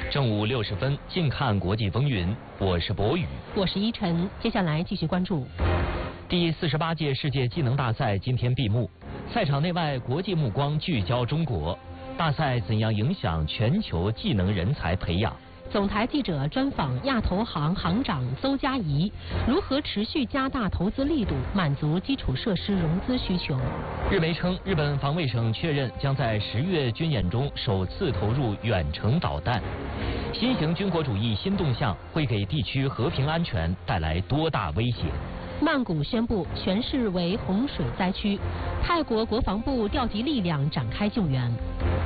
正午60分，近看国际风云，我是博宇， 我是依晨。接下来继续关注。 第48届世界技能大赛今天闭幕，赛场内外国际目光聚焦中国。大赛怎样影响全球技能人才培养？ 总台记者专访亚投行行长邹嘉怡，如何持续加大投资力度，满足基础设施融资需求？ 日媒称，日本防卫省确认将在10月军演中首次投入远程导弹。新型军国主义新动向会给地区和平安全带来多大威胁？ 曼谷宣布全市为洪水灾区，泰国国防部调集力量展开救援。